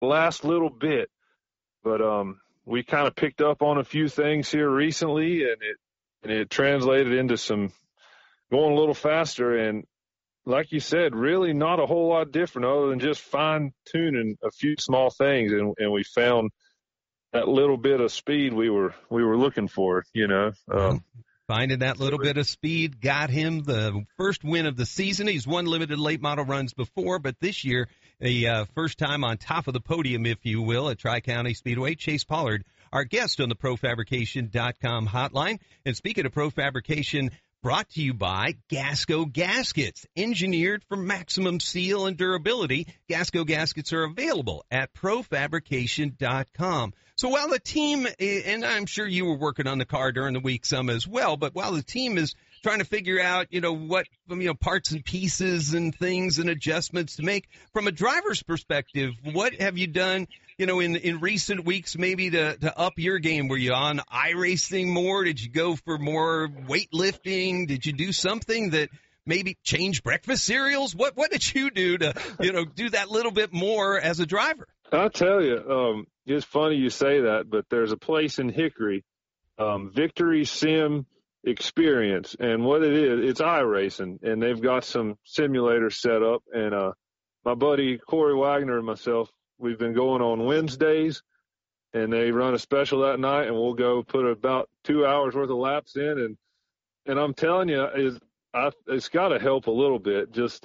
last little bit. But we kind of picked up on a few things here recently, and it translated into some going a little faster. And like you said, really not a whole lot different other than just fine tuning a few small things, and we found that little bit of speed we were looking for. Finding that little bit of speed got him the first win of the season. He's won limited late model runs before, but this year, a first time on top of the podium, if you will, at Tri-County Speedway. Chase Pollard, our guest on the ProFabrication.com hotline. And speaking of ProFabrication, brought to you by Gasco Gaskets, engineered for maximum seal and durability. Gasco Gaskets are available at ProFabrication.com. So while the team, and I'm sure you were working on the car during the week some as well, but while the team is trying to figure out, what, parts and pieces and things and adjustments to make, from a driver's perspective, what have you done, in recent weeks maybe to up your game? Were you on iRacing more? Did you go for more weightlifting? Did you do something that maybe change breakfast cereals? What did you do to, do that little bit more as a driver? I'll tell you, it's funny you say that, but there's a place in Hickory, Victory Sim Experience, and what it is, it's iRacing, and they've got some simulators set up, and my buddy Corey Wagner and myself, we've been going on Wednesdays, and they run a special that night, and we'll go put about 2 hours worth of laps in, and I'm telling you, it's got to help a little bit. Just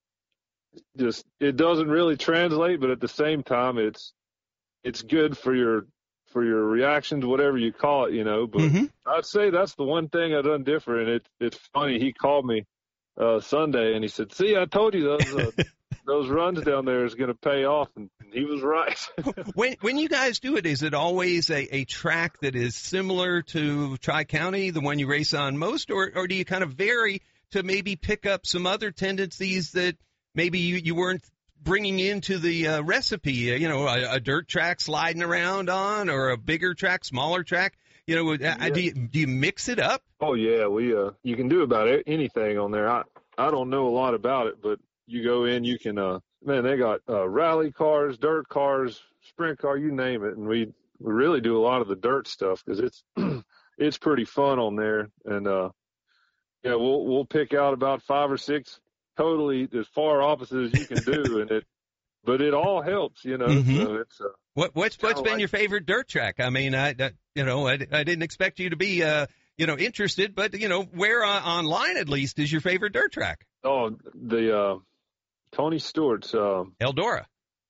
it doesn't really translate, but at the same time, it's good for your reactions, whatever you call it, But I'd say that's the one thing I've done different. And it's funny. He called me Sunday, and he said, "See, I told you those runs down there is going to pay off," and he was right. When you guys do it, is it always a track that is similar to Tri-County, the one you race on most, or do you kind of vary to maybe pick up some other tendencies that maybe you weren't bringing into the recipe, a dirt track sliding around on, or a bigger track, smaller track? Yeah. Do you mix it up? Oh yeah, you can do about anything on there. I don't know a lot about it, but you go in, you can they got rally cars, dirt cars, sprint car, you name it, and we really do a lot of the dirt stuff because it's it's pretty fun on there, and we'll pick out about 5 or 6 totally as far opposite as you can do, but it all helps, Mm-hmm. So it's what's been your favorite dirt track? I mean, I didn't expect you to be interested, but where online at least is your favorite dirt track? Oh, the Tony Stewart's Eldora,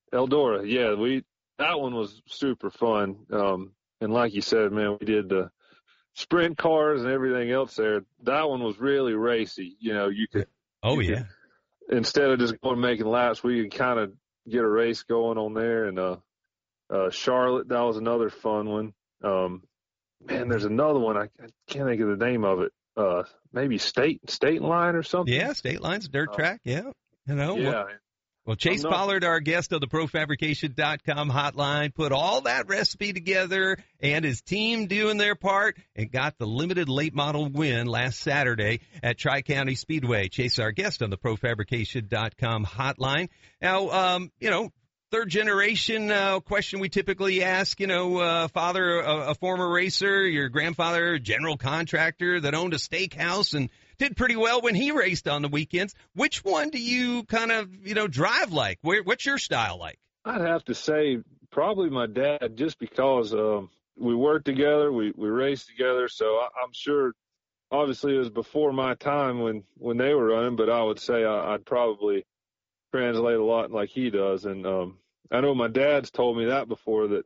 yeah, that one was super fun, and like you said, man, we did the sprint cars and everything else there. That one was really racy, you could. Oh yeah. Instead of just going making laps, we could kind of get a race going on there. And Charlotte, that was another fun one. Man, there's another one. I can't think of the name of it. Maybe State Line or something. Yeah, State Line's dirt track. Yeah. Yeah. Well, Chase Pollard, our guest on the ProFabrication.com hotline, put all that recipe together and his team doing their part and got the limited late model win last Saturday at Tri-County Speedway. Chase, our guest on the ProFabrication.com hotline. Now, third generation question we typically ask, father, a former racer, your grandfather, general contractor that owned a steakhouse and did pretty well when he raced on the weekends. Which one do you kind of, drive like? What's your style like? I'd have to say probably my dad, just because we worked together, we raced together. So I'm sure, obviously, it was before my time when they were running, but I would say I'd probably translate a lot like he does. And I know my dad's told me that before, that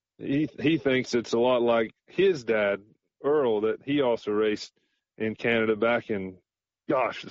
he thinks it's a lot like his dad, Earl, that he also raced in Canada back in, the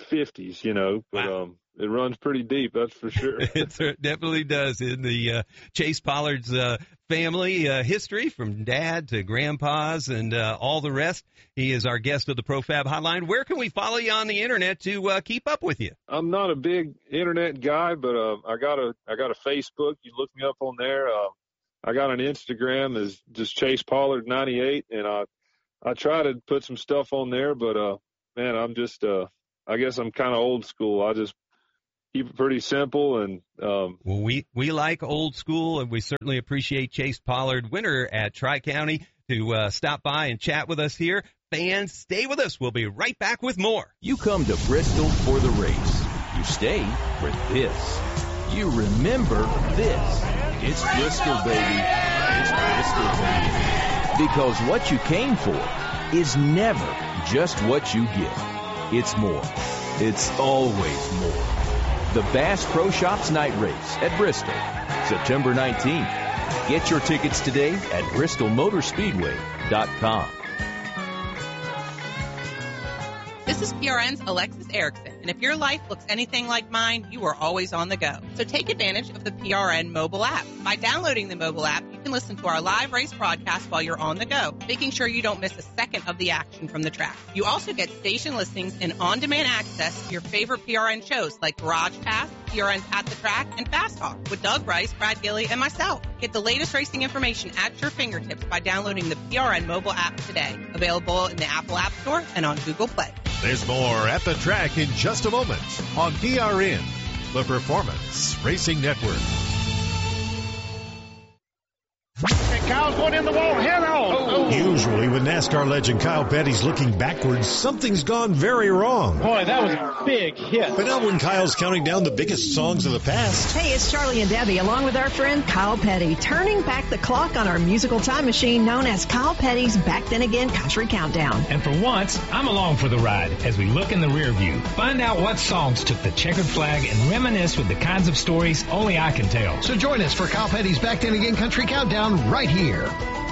50s, but wow. It runs pretty deep, that's for sure. It definitely does in the Chase Pollard's family history, from dad to grandpas and all the rest. He is our guest of the ProFab Hotline. Where can we follow you on the internet to keep up with you? I'm not a big internet guy, but I got a Facebook. You look me up on there. I got an Instagram is just Chase Pollard 98, and I try to put some stuff on there, but man, I'm just I guess I'm kind of old school. I just keep it pretty simple. And well, we like old school, and we certainly appreciate Chase Pollard, winner at Tri-County, to stop by and chat with us here. Fans, stay with us. We'll be right back with more. You come to Bristol for the race. You stay for this. You remember this. It's Bristol, baby. It's Bristol, baby. Because what you came for is never just what you get. It's more. It's always more. The Bass Pro Shops Night Race at Bristol, September 19th. Get your tickets today at bristolmotorspeedway.com. This is PRN's Alexis Erickson, and if your life looks anything like mine, you are always on the go. So take advantage of the PRN mobile app. By downloading the mobile app, you can listen to our live race broadcast while you're on the go, making sure you don't miss a second of the action from the track. You also get station listings and on-demand access to your favorite PRN shows like Garage Pass, PRN's At the Track, and Fast Talk with Doug Rice, Brad Gilly, and myself. Get the latest racing information at your fingertips by downloading the PRN mobile app today. Available in the Apple App Store and on Google Play. There's more At the Track in just a moment on PRN, the Performance Racing Network. Kyle's going in the wall, head on. Usually when NASCAR legend Kyle Petty's looking backwards, something's gone very wrong. Boy, that was a big hit. But not when Kyle's counting down the biggest songs of the past. Hey, it's Charlie and Debbie, along with our friend Kyle Petty, turning back the clock on our musical time machine known as Kyle Petty's Back Then Again Country Countdown. And for once, I'm along for the ride as we look in the rear view. Find out what songs took the checkered flag and reminisce with the kinds of stories only I can tell. So join us for Kyle Petty's Back Then Again Country Countdown right here.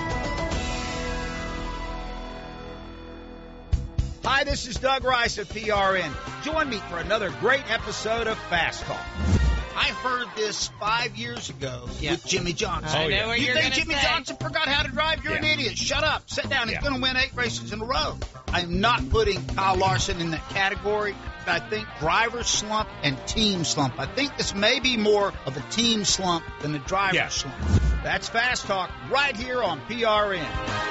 Hi, this is Doug Rice of PRN. Join me for another great episode of Fast Talk. I heard this 5 years ago with Jimmy Johnson. I know what you you're think gonna Jimmy say. Johnson forgot how to drive? You're an idiot. Shut up. Sit down. He's going to win 8 races in a row. I'm not putting Kyle Larson in that category. But I think driver slump and team slump. I think this may be more of a team slump than a driver slump. That's Fast Talk right here on PRN.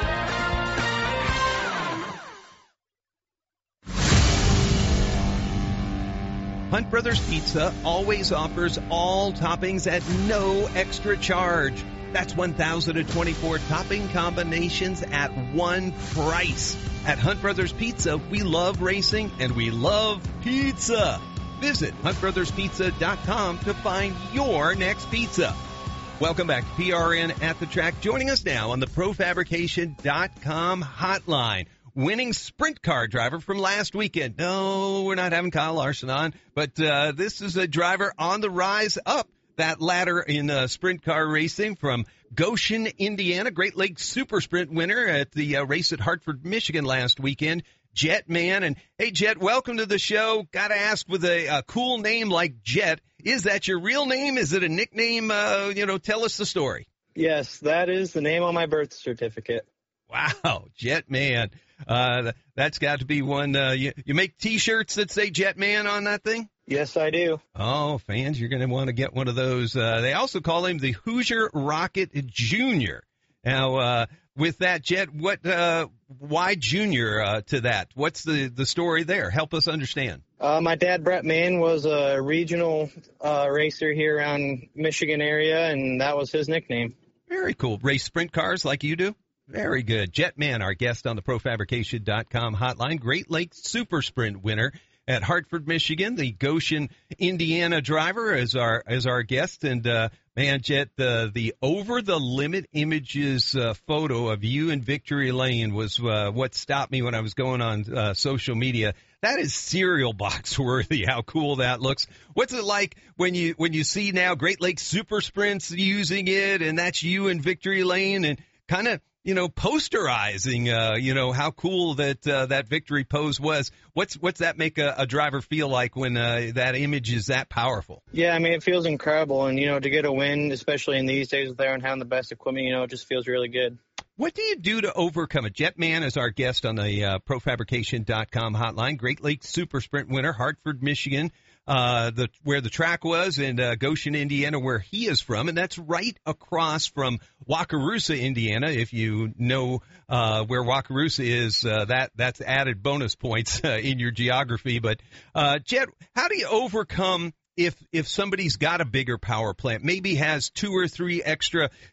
Hunt Brothers Pizza always offers all toppings at no extra charge. That's 1,024 topping combinations at one price. At Hunt Brothers Pizza, we love racing and we love pizza. Visit huntbrotherspizza.com to find your next pizza. Welcome back to PRN at the Track. Joining us now on the ProFabrication.com hotline, winning sprint car driver from last weekend. No, we're not having Kyle Larson on, but this is a driver on the rise up that ladder in sprint car racing from Goshen, Indiana. Great Lakes Super Sprint winner at the race at Hartford, Michigan last weekend. Jet Man. And hey, Jet, welcome to the show. Got to ask, with a cool name like Jet, is that your real name? Is it a nickname? Tell us the story. Yes, that is the name on my birth certificate. Wow, Jet Man. That's got to be one. You make T-shirts that say Jet Man on that thing? Yes, I do. Oh, fans, you're going to want to get one of those. They also call him the Hoosier Rocket Junior. Now, with that, Jet, why Junior to that? What's the story there? Help us understand. My dad, Brett Mann, was a regional racer here around Michigan area, and that was his nickname. Very cool. Race sprint cars like you do? Very good. Jet Man, our guest on the ProFabrication.com hotline, Great Lakes Super Sprint winner at Hartford, Michigan. The Goshen, Indiana driver is our guest. And, man, Jet, the over the limit images photo of you in Victory Lane was what stopped me when I was going on social media. That is cereal box worthy, how cool that looks. What's it like when you see now Great Lakes Super Sprints using it, and that's you in Victory Lane, and kind of, posterizing, how cool that victory pose was. What's that make a driver feel like when that image is that powerful? Yeah, I mean, it feels incredible. And, to get a win, especially in these days with there and having the best equipment, it just feels really good. What do you do to overcome it? Jet Man is our guest on the ProFabrication.com hotline. Great Lakes Super Sprint winner, Hartford, Michigan, where the track was, and Goshen, Indiana, where he is from, and that's right across from Wakarusa, Indiana. If you know where Wakarusa is, that's added bonus points in your geography. But Jet, how do you overcome if somebody's got a bigger power plant, maybe has 2 or 3 extra